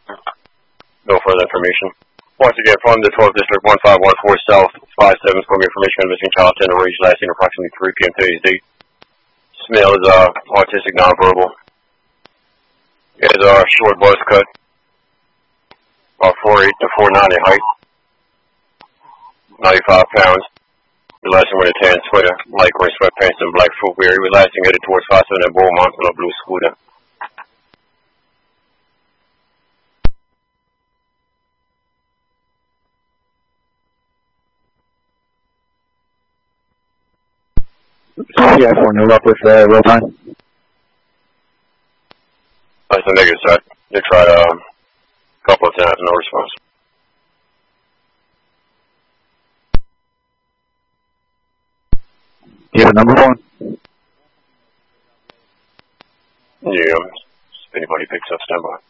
No further information. Once again, from the 12th District, 1514 South, 57, from information on missing child 10 range last seen approximately 3 p.m. today's date. Smell is autistic nonverbal. It is a short buzz cut, about 4'8" to 4'9" in height, 95 pounds. Relaxing with a tan sweater, light gray sweatpants, and black footwear. Relaxing headed towards 57 and Beaumont on a blue scooter. Yeah, 4 new up with real time. That's a negative side. They tried a couple of times, no response. Do you have a number for him? Yeah, if anybody picks up, stand by.